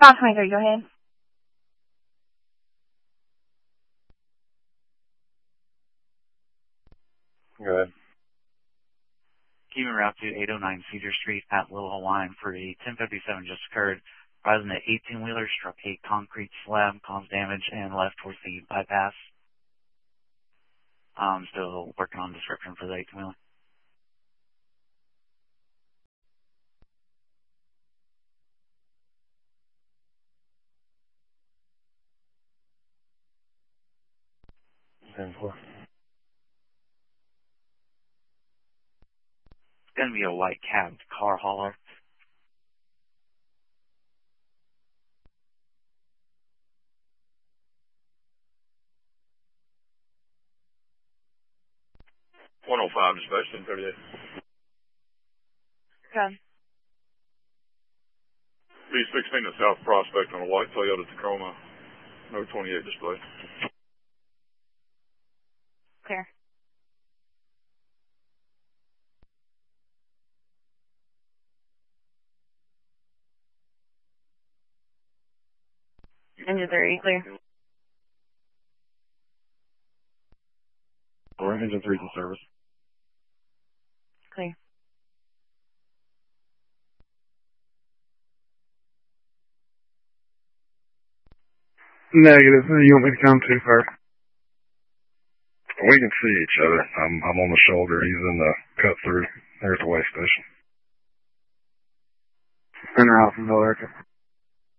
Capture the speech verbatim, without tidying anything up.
five twenty-three, go ahead. Go ahead. Keeping route to eight oh nine Cedar Street at Little Hawaiian for a ten fifty-seven just occurred. Rising the eighteen-wheeler struck a concrete slab, caused damage, and left towards the bypass. I'm still working on description for the eighteen-wheeler. ten four. It's going to be a white cabbed car hauler. one oh five dispatch, ten thirty-eight. Okay. B sixteen to South Prospect on a white Toyota Tacoma. No twenty-eight display. Clear. Engine three, clear. Or engine three's in service. Clear. Negative. You want me to come too far? We can see each other. I'm I'm on the shoulder. He's in the cut through. There's the way station. Center Alphaville, Erica.